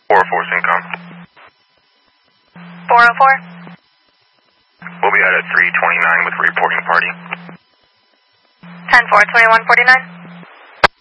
404 Syncom. 404? We'll be out at 329 with reporting party. 10-4, 2149?